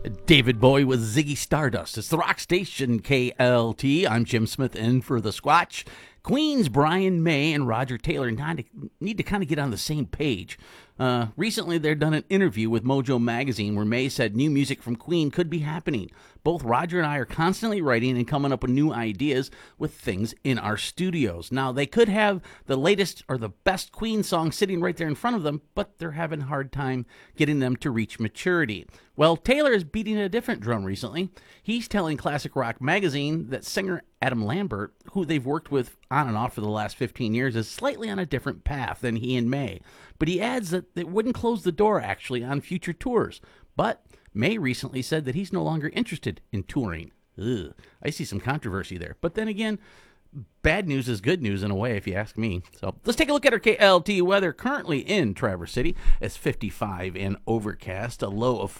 David Bowie with Ziggy Stardust. It's the rock station KLT. I'm Jim Smith in for the Squatch. Queen's Brian May and Roger Taylor need to kind of get on the same page. Recently, they've done an interview with Mojo Magazine where May said new music from Queen could be happening. Both Roger and I are constantly writing and coming up with new ideas with things in our studios. Now, they could have the latest or the best Queen song sitting right there in front of them, but they're having a hard time getting them to reach maturity. Well, Taylor is beating a different drum recently. He's telling Classic Rock Magazine that singer Adam Lambert, who they've worked with on and off for the last 15 years, is slightly on a different path than he and May. But he adds that it wouldn't close the door, actually, on future tours. But May recently said that he's no longer interested in touring. Ugh, I see some controversy there. But then again, bad news is good news in a way, if you ask me. So let's take a look at our KLT weather. Currently in Traverse City, it's 55 and overcast, a low of